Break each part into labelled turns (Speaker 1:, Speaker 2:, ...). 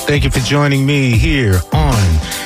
Speaker 1: Thank you for joining me here on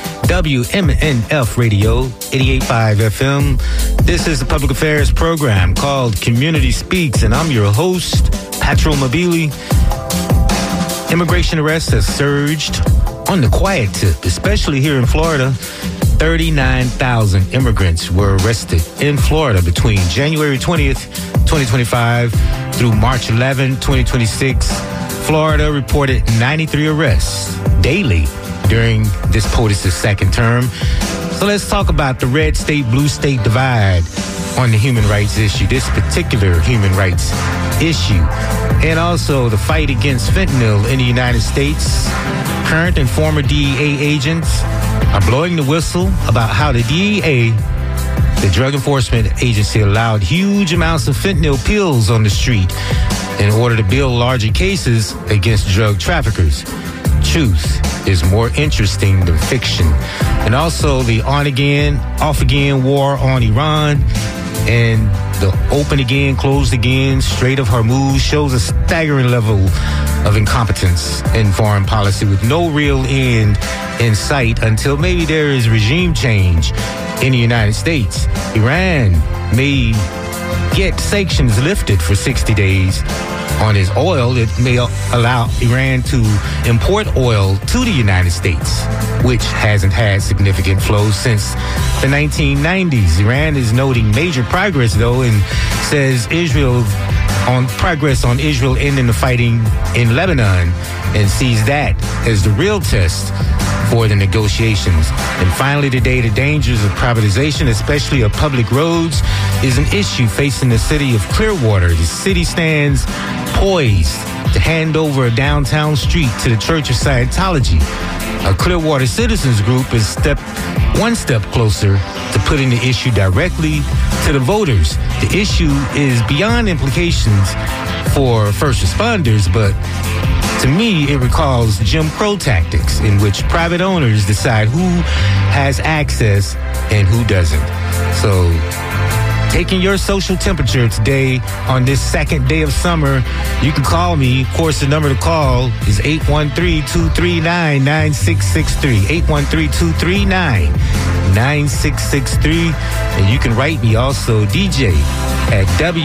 Speaker 1: WMNF Radio 88.5 FM. This is the public affairs program called Community Speaks, and I'm your host, Patrol Mabili. Immigration arrests have surged on the quiet tip, especially here in Florida. 39,000 immigrants were arrested in Florida between January 20th, 2025 through March 11, 2026. Florida reported 93 arrests daily during this POTUS's second term. So let's talk about the red state, blue state divide on the human rights issue, this particular human rights issue, and also the fight against fentanyl in the United States. Current and former DEA agents are blowing the whistle about how the DEA, the Drug Enforcement Agency, allowed huge amounts of fentanyl pills on the street in order to build larger cases against drug traffickers. Truth is more interesting than fiction. And also the on-again, off-again war on Iran and the open again, closed again, Strait of Hormuz shows a staggering level of incompetence in foreign policy with no real end in sight until maybe there is regime change in the United States. Iran may get sanctions lifted for 60 days on its oil. It may allow Iran to import oil to the United States, which hasn't had significant flows since the 1990s. Iran is noting major progress, though, and says progress on Israel ending the fighting in Lebanon, and sees that as the real test for the negotiations. And finally today, the dangers of privatization, especially of public roads, is an issue facing the city of Clearwater. The city stands poised to hand over a downtown street to the Church of Scientology. A Clearwater Citizens Group is one step closer to putting the issue directly to the voters. The issue is beyond implications for first responders, but to me, it recalls Jim Crow tactics in which private owners decide who has access and who doesn't. So, taking your social temperature today on this second day of summer, you can call me. Of course, the number to call is 813-239-9663. 813-239-9663. And you can write me also, DJ at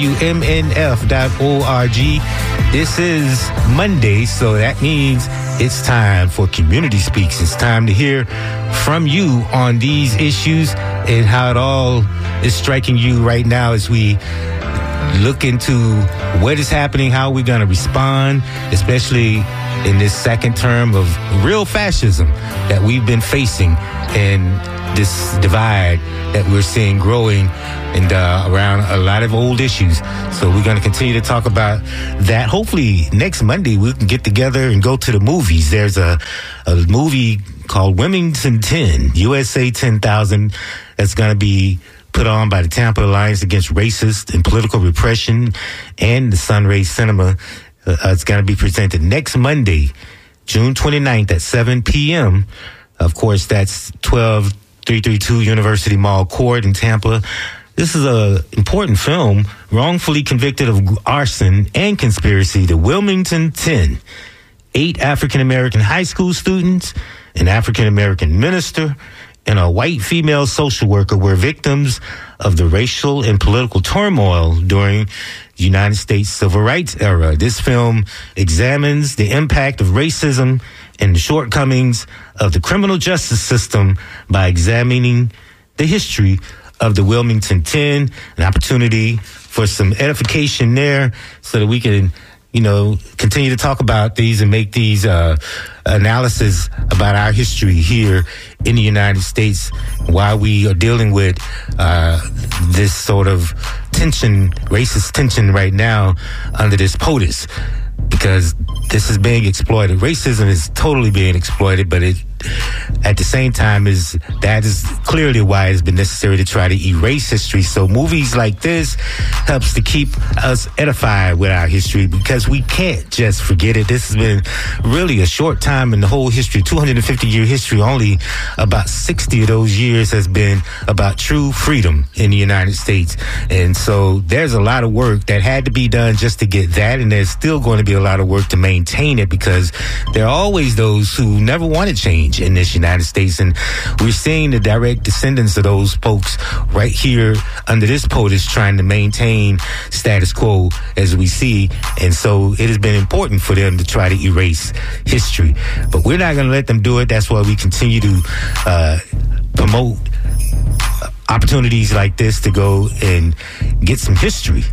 Speaker 1: WMNF.org. This is Monday, so that means it's time for Community Speaks. It's time to hear from you on these issues and how it all is striking you right now as we look into what is happening, how we're going to respond, especially in this second term of real fascism that we've been facing and this divide that we're seeing growing and around a lot of old issues. So we're going to continue to talk about that. Hopefully next Monday we can get together and go to the movies. There's a movie called Wilmington 10, USA 10,000, that's going to be put on by the Tampa Alliance Against Racist and Political Repression and the Sunray Cinema. It's going to be presented next Monday, June 29th at 7 p.m. Of course, that's 12332 University Mall Court in Tampa. This is an important film, wrongfully convicted of arson and conspiracy. The Wilmington 10. 8 African-American high school students, an African-American minister, and a white female social worker were victims of the racial and political turmoil during the United States Civil Rights era. This film examines the impact of racism and the shortcomings of the criminal justice system by examining the history of the Wilmington 10, an opportunity for some edification there so that we can, continue to talk about these and make these analysis about our history here in the United States, why we are dealing with this sort of tension, racist tension right now under this POTUS, because this is being exploited. Racism is totally being exploited, but it at the same time, that is clearly why it's been necessary to try to erase history. So movies like this helps to keep us edified with our history, because we can't just forget it. This has been really a short time in the whole history, 250-year history. Only about 60 of those years has been about true freedom in the United States. And so there's a lot of work that had to be done just to get that, and there's still going to be a lot of work to maintain it, because there are always those who never wanted change in this United States, and we're seeing the direct descendants of those folks right here under this POTUS trying to maintain status quo as we see. And so it has been important for them to try to erase history, but we're not going to let them do it. That's why we continue to promote opportunities like this to go and get some history.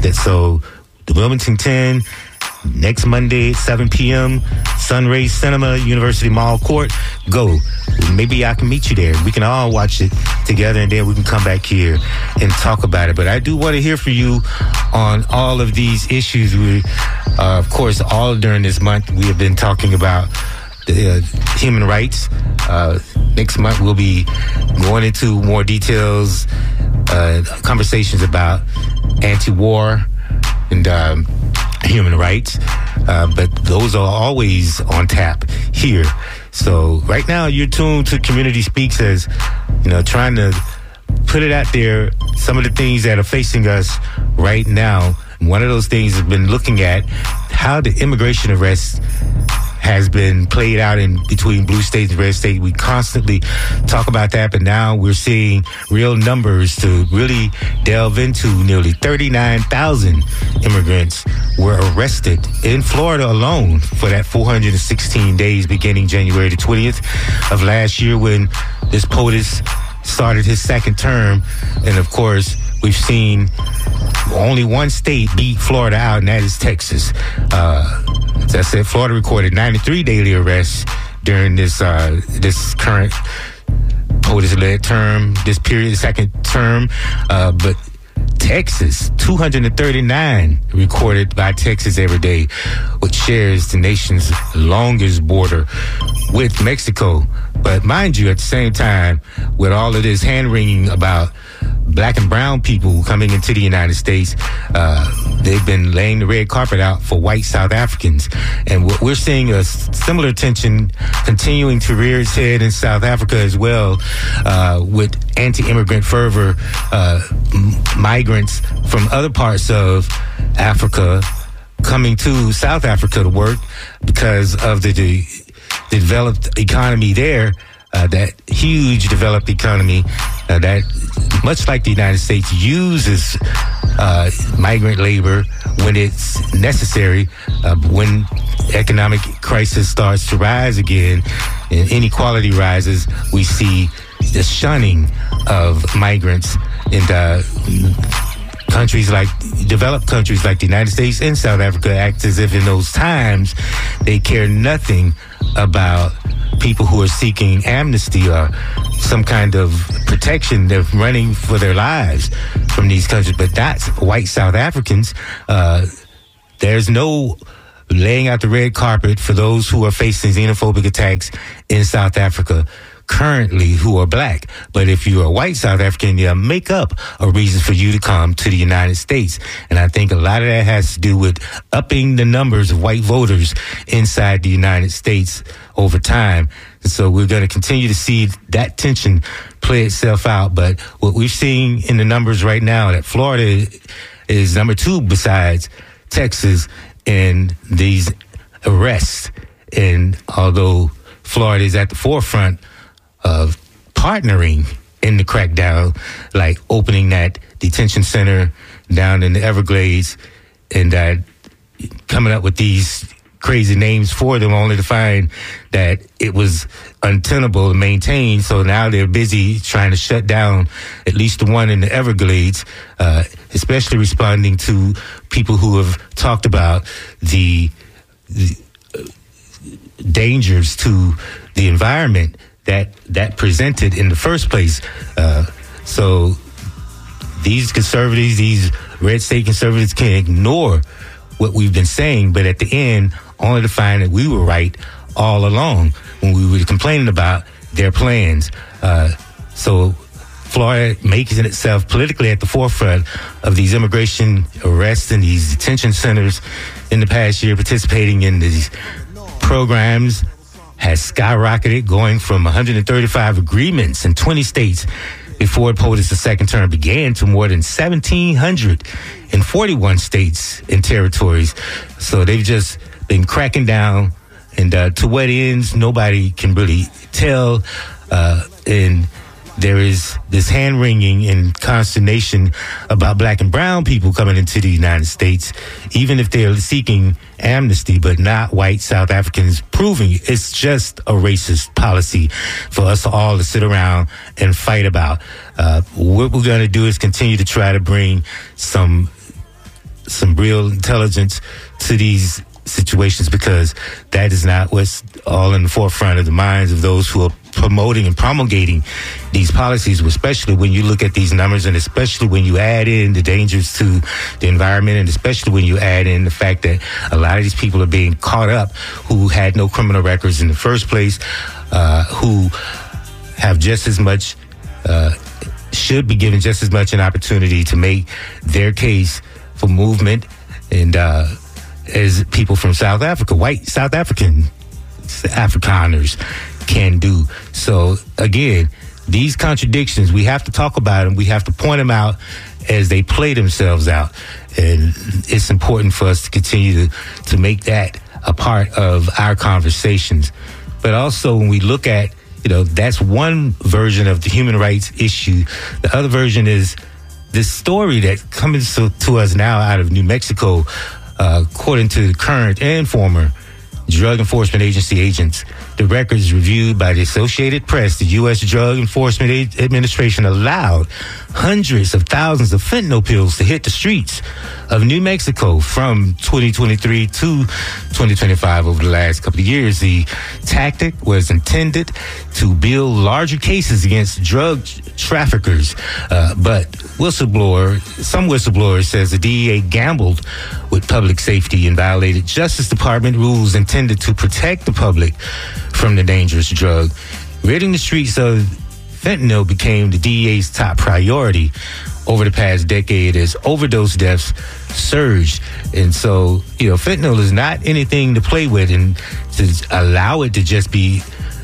Speaker 1: So the Wilmington 10, next Monday at 7 p.m., Sunray Cinema, University Mall Court. Go. Maybe I can meet you there. We can all watch it together, and then we can come back here and talk about it. But I do want to hear from you on all of these issues. We, of course, all during this month, we have been talking about the human rights. Next month, we'll be going into more details, conversations about anti-war and human rights, but those are always on tap here. So right now you're tuned to Community Speaks, as trying to put it out there, some of the things that are facing us right now. One of those things has been looking at how the immigration arrest has been played out in between blue states and red states. We constantly talk about that, but now we're seeing real numbers to really delve into. Nearly 39,000 immigrants were arrested in Florida alone for that 416 days beginning January the 20th of last year, when this POTUS started his second term. And of course, we've seen only one state beat Florida out, and that is Texas. As I said, Florida recorded 93 daily arrests during this current POTUS-led term, this period, second term. But Texas, 239 recorded by Texas every day, which shares the nation's longest border with Mexico. But mind you, at the same time, with all of this hand-wringing about black and brown people coming into the United States, they've been laying the red carpet out for white South Africans. And we're seeing a similar tension continuing to rear its head in South Africa as well, with anti-immigrant fervor, migrants from other parts of Africa coming to South Africa to work because of the developed economy there, that huge developed economy that, much like the United States, uses migrant labor when it's necessary. When economic crisis starts to rise again and inequality rises, we see the shunning of migrants in developed countries like the United States and South Africa act as if in those times they care nothing about people who are seeking amnesty or some kind of protection. They're running for their lives from these countries. But that's white South Africans. There's no laying out the red carpet for those who are facing xenophobic attacks in South Africa currently who are black. But if you're a white South African, they'll make up a reason for you to come to the United States. And I think a lot of that has to do with upping the numbers of white voters inside the United States over time. And so we're going to continue to see that tension play itself out. But what we've seen in the numbers right now, that Florida is number 2 besides Texas in these arrests. And although Florida is at the forefront of partnering in the crackdown, like opening that detention center down in the Everglades and coming up with these crazy names for them, only to find that it was untenable to maintain. So now they're busy trying to shut down at least the one in the Everglades, especially responding to people who have talked about the dangers to the environment that presented in the first place. So these conservatives, these red state conservatives, can ignore what we've been saying, but at the end, only to find that we were right all along when we were complaining about their plans. So Florida making itself politically at the forefront of these immigration arrests and these detention centers in the past year, participating in these programs has skyrocketed, going from 135 agreements in 20 states before POTUS' second term began to more than 1,700 in 41 states and territories. So they've just been cracking down, and to what ends, nobody can really tell. And there is this hand-wringing and consternation about black and brown people coming into the United States, even if they're seeking amnesty, but not white South Africans, proving it's just a racist policy for us all to sit around and fight about. What we're going to do is continue to try to bring some real intelligence to these situations, because that is not what's all in the forefront of the minds of those who are promoting and promulgating these policies, especially when you look at these numbers, and especially when you add in the dangers to the environment, and especially when you add in the fact that a lot of these people are being caught up who had no criminal records in the first place, who have just as much, should be given just as much an opportunity to make their case for movement, and as people from South Africa, white South African Afrikaners can do. So again, these contradictions, we have to talk about them. We have to point them out as they play themselves out. And it's important for us to continue to make that a part of our conversations. But also when we look at, that's one version of the human rights issue. The other version is this story that comes to us now out of New Mexico, according to the current and former Drug Enforcement Agency agents. The records reviewed by the Associated Press, the U.S. Drug Enforcement Administration allowed hundreds of thousands of fentanyl pills to hit the streets of New Mexico from 2023 to 2025 over the last couple of years. The tactic was intended to build larger cases against drug traffickers, but some whistleblower says the DEA gambled with public safety and violated Justice Department rules intended to protect the public from the dangerous drug. Ridding the streets of fentanyl became the DEA's top priority over the past decade as overdose deaths surged. And so, fentanyl is not anything to play with, and to allow it to just be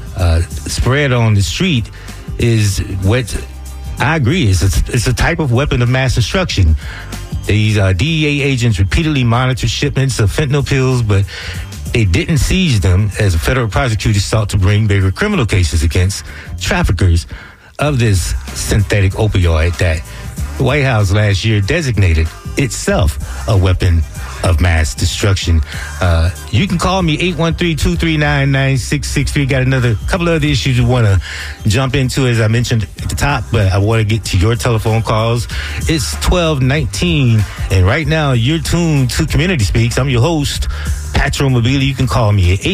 Speaker 1: spread on the street is what I agree is it's a type of weapon of mass destruction. These DEA agents repeatedly monitored shipments of fentanyl pills, but they didn't seize them as federal prosecutors sought to bring bigger criminal cases against traffickers of this synthetic opioid that the White House last year designated itself a weapon of mass destruction. You can call me 813-239-9663. Got another couple of other issues we want to jump into, as I mentioned at the top, but I want to get to your telephone calls. It's 12:19, and right now you're tuned to Community Speaks. I'm your host, Patro Mobili. You can call me at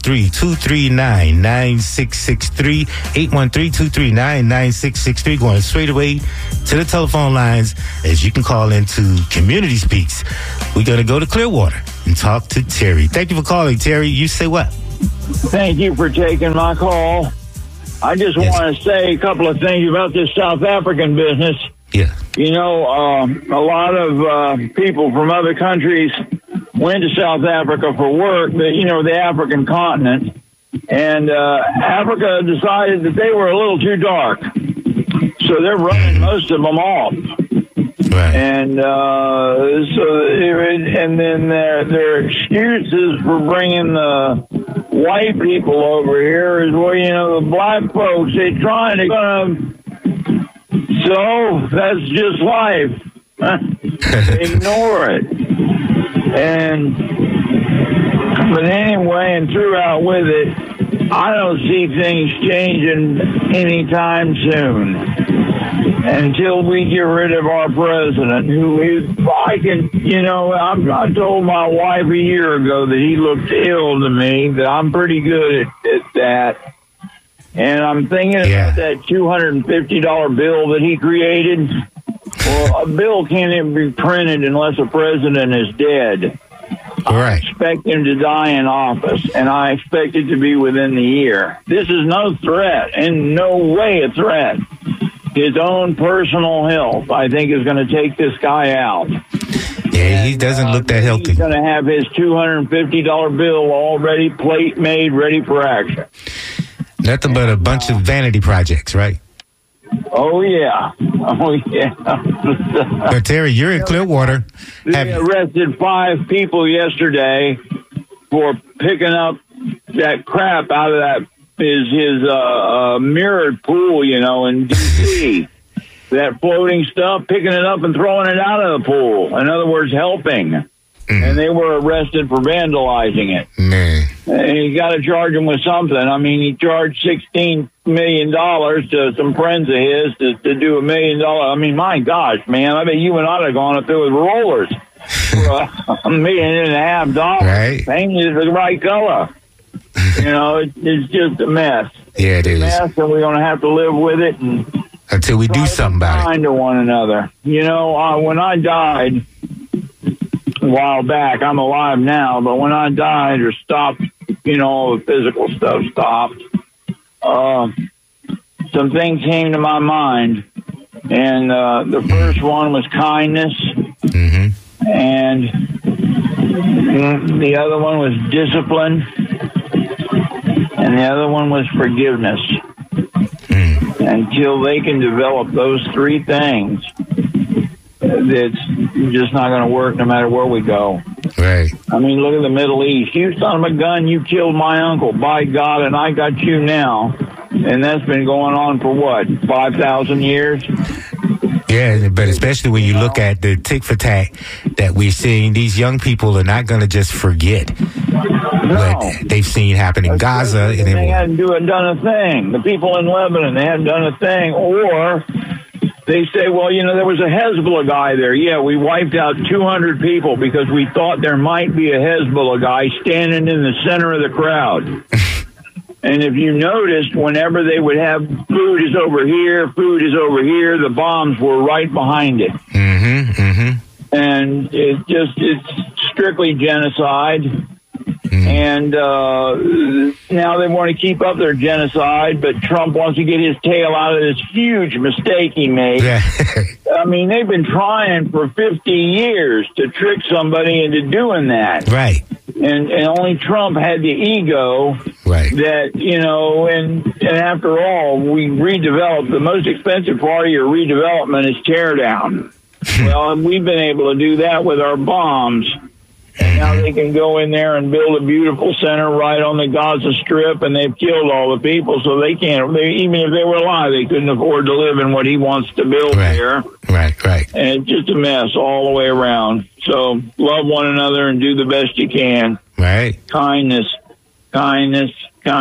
Speaker 1: 813-239-9663, 813-239-9663. Going straight away to the telephone lines, as you can call into Community Speaks. We're going to go to Clearwater and talk to Terry. Thank you for calling, Terry. You say what?
Speaker 2: Thank you for taking my call. I just want to say a couple of things about this South African business.
Speaker 1: Yeah.
Speaker 2: A lot of people from other countries went to South Africa for work, the African continent, and Africa decided that they were a little too dark. So they're running most of them off.
Speaker 1: Right.
Speaker 2: And and then their excuses for bringing the white people over here is, the black folks, they're trying to so that's just life. Ignore it. But anyway, and throughout with it, I don't see things changing anytime soon until we get rid of our president, who is, I told my wife a year ago that he looked ill to me, that I'm pretty good at that. And I'm thinking about that $250 bill that he created. Well, a bill can't even be printed unless a president is dead. I expect him to die in office, and I expect it to be within the year. This is no threat, in no way a threat. His own personal health, I think, is going to take this guy out.
Speaker 1: Yeah, he doesn't look that healthy.
Speaker 2: He's going to have his $250 bill already plate made, ready for action.
Speaker 1: Nothing but a bunch of vanity projects, right?
Speaker 2: Oh, yeah. Oh, yeah.
Speaker 1: But Terry, you're in Clearwater.
Speaker 2: They arrested 5 people yesterday for picking up that crap out of that his mirrored pool, in D.C. That floating stuff, picking it up and throwing it out of the pool. In other words, helping. And they were arrested for vandalizing it.
Speaker 1: Man.
Speaker 2: And you got to charge him with something. I mean, he charged $16 million to some friends of his to do $1 million. I mean, my gosh, man, I bet you and I have gone up there with rollers for $1.5 million.
Speaker 1: Right.
Speaker 2: Paint is the right color. It's just a mess.
Speaker 1: Yeah, it is.
Speaker 2: It's a mess, and we're going to have to live with it
Speaker 1: until we do something about it.
Speaker 2: Kind to one another. When I died a while back, I'm alive now, but when I died or stopped, all the physical stuff stopped, some things came to my mind. And the first one was kindness. Mm-hmm. And the other one was discipline. And the other one was forgiveness. Until they can develop those 3 things, it's just not going to work no matter where we go.
Speaker 1: Right.
Speaker 2: I mean, look at the Middle East. You son of a gun, you killed my uncle. By God, and I got you now. And that's been going on for what, 5,000 years?
Speaker 1: Yeah, but especially when you look at the tick for tack that we're seeing, these young people are not going to just forget what they've seen happen in Gaza. And
Speaker 2: they hadn't done a thing. The people in Lebanon, they hadn't done a thing. Or they say, well, there was a Hezbollah guy there. Yeah, we wiped out 200 people because we thought there might be a Hezbollah guy standing in the center of the crowd. And if you noticed, whenever they would have food is over here, the bombs were right behind it.
Speaker 1: Mm-hmm, mm-hmm.
Speaker 2: And it's strictly genocide. Mm-hmm. And now they want to keep up their genocide, but Trump wants to get his tail out of this huge mistake he made.
Speaker 1: Yeah.
Speaker 2: I mean, they've been trying for 50 years to trick somebody into doing that.
Speaker 1: Right.
Speaker 2: And only Trump had the ego that, and after all, we redeveloped. The most expensive part of your redevelopment is tear down. Well, we've been able to do that with our bombs. And now they can go in there and build a beautiful center right on the Gaza Strip, and they've killed all the people, so they can't, even if they were alive, they couldn't afford to live in what he wants to build there.
Speaker 1: Right.
Speaker 2: And it's just a mess all the way around. So love one another and do the best you can.
Speaker 1: Right.
Speaker 2: Kindness.
Speaker 1: Thank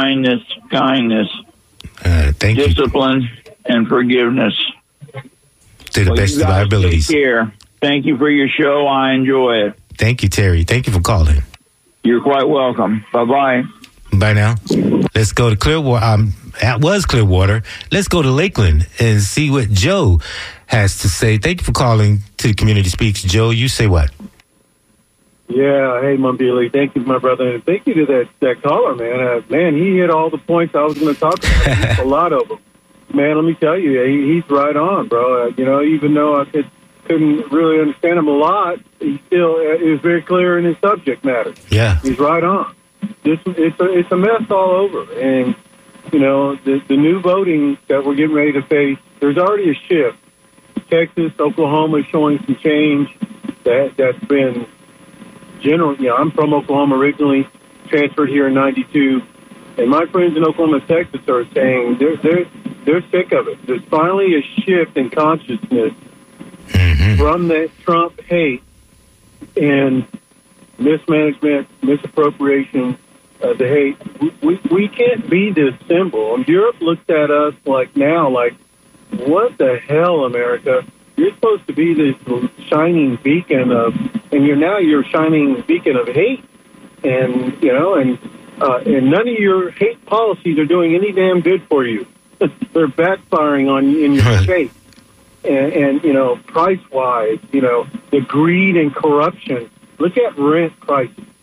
Speaker 1: you.
Speaker 2: Discipline and forgiveness.
Speaker 1: To the best of our abilities.
Speaker 2: Take care. Thank you for your show. I enjoy it.
Speaker 1: Thank you, Terry. Thank you for calling.
Speaker 2: You're quite welcome. Bye-bye.
Speaker 1: Bye now. Let's go to Clearwater. That was Clearwater. Let's go to Lakeland and see what Joe has to say. Thank you for calling to Community Speaks. Joe, you say what?
Speaker 3: Yeah, hey, Mumbili. Thank you, my brother. And thank you to that caller, man. Man, he hit all the points I was going to talk about. A lot of them. Man, let me tell you, he's right on, bro. Even though I couldn't really understand him a lot, he still is very clear in his subject matter.
Speaker 1: Yeah.
Speaker 3: He's right on. It's a mess all over. And, the new voting that we're getting ready to face, there's already a shift. Texas, Oklahoma is showing some change that's been general. I'm from Oklahoma originally, transferred here in 92. And my friends in Oklahoma, Texas are saying they're sick of it. There's finally a shift in consciousness from that Trump hate and mismanagement, misappropriation, the hate. We can't be this symbol. And Europe looks at us like, what the hell, America? You're supposed to be this shining beacon and you're shining beacon of hate. And, and none of your hate policies are doing any damn good for you. They're backfiring in your state. And price-wise, the greed and corruption. Look at rent prices.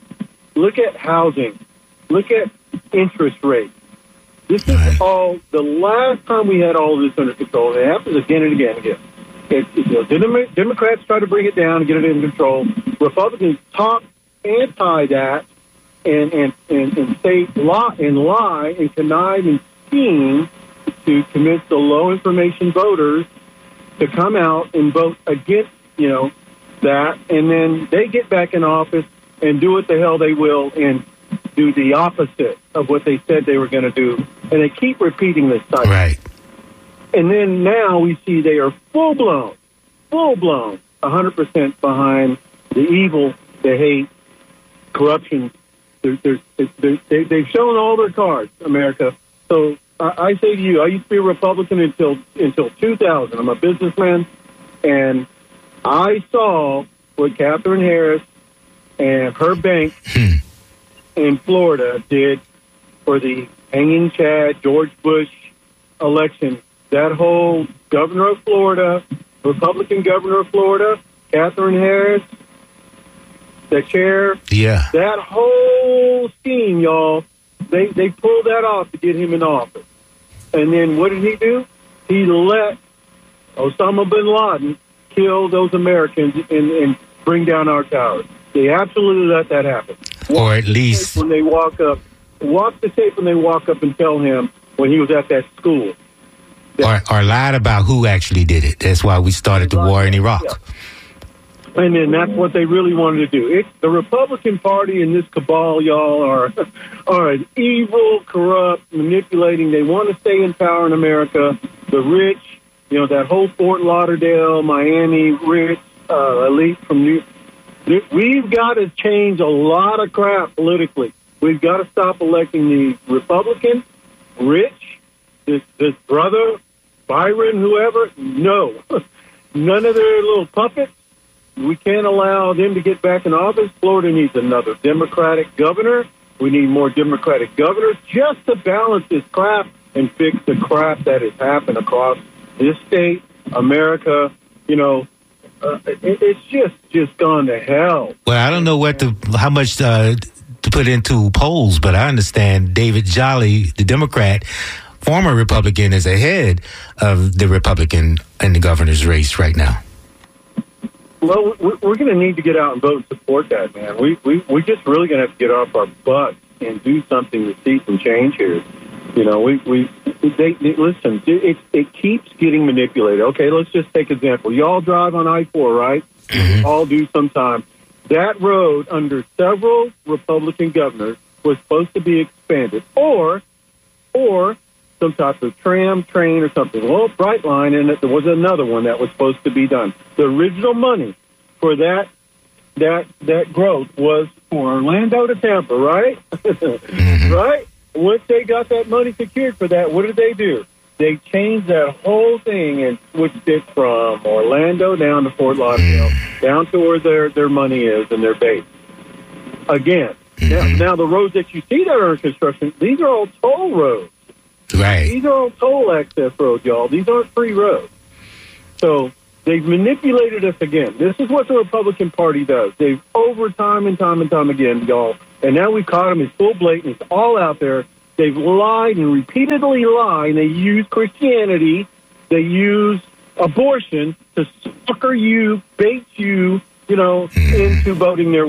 Speaker 3: Look at housing. Look at interest rates. This is all, the last time we had all this under control, and it happens again and again and again. Democrats try to bring it down and get it under control. Republicans talk anti that and say lie and connive and scheme to convince the low information voters to come out and vote against, that, and then they get back in office and do what the hell they will and do the opposite of what they said they were going to do, and they keep repeating this cycle.
Speaker 1: Right.
Speaker 3: And then now we see they are full-blown, 100% behind the evil, the hate, corruption. They've shown all their cards, America. So I say to you, I used to be a Republican until 2000. I'm a businessman, and I saw what Catherine Harris and her bank in Florida did for the hanging Chad, George Bush election. That whole governor of Florida, Republican governor of Florida, Catherine Harris, the chair.
Speaker 1: Yeah. That
Speaker 3: whole scheme, y'all, they pulled that off to get him in office. And then what did he do? He let Osama bin Laden kill those Americans and bring down our towers. They absolutely let that happen.
Speaker 1: Or at least
Speaker 3: when they walk the tape when they walk up and tell him when he was at that school.
Speaker 1: Or lied about who actually did it. That's why we started the war in Iraq.
Speaker 3: Yeah. And then that's what they really wanted to do. The Republican Party and this cabal, y'all, are an evil, corrupt, manipulating. They want to stay in power in America. The rich, that whole Fort Lauderdale, Miami, rich elite from New York. We've got to change a lot of crap politically. We've got to stop electing the Republican, rich, this brother, Byron, whoever. No. None of their little puppets. We can't allow them to get back in office. Florida needs another Democratic governor. We need more Democratic governors just to balance this crap and fix the crap that has happened across this state, America. It's just gone to hell.
Speaker 1: Well, I don't know how much to put into polls, but I understand David Jolly, the Democrat, former Republican, is ahead of the Republican in the governor's race right now.
Speaker 3: Well, we're going to need to get out and vote and support that, man. We're just really going to have to get off our butts and do something to see some change here. Listen, it keeps getting manipulated. Okay, let's just take an example. Y'all drive on I-4, right?
Speaker 1: Mm-hmm.
Speaker 3: All do sometime. That road, under several Republican governors, was supposed to be expanded, or some type of tram, train, or something. Well, Brightline, and there was another one that was supposed to be done. The original money for that growth was for Orlando to Tampa, right?
Speaker 1: Mm-hmm.
Speaker 3: Right? Once they got that money secured for that, what did they do? They changed that whole thing and switched it from Orlando down to Fort Lauderdale, down to where their money is and their base. Again, now the roads that you see that are in construction, these are all toll roads.
Speaker 1: Right.
Speaker 3: These are all toll access roads, y'all. These aren't free roads. So they've manipulated us again. This is what the Republican Party does. They've time and time again, y'all. And now we've caught them. It's full blatant. It's all out there. They've lied and repeatedly lied. And they use Christianity. They use abortion to sucker you, bait you, into voting their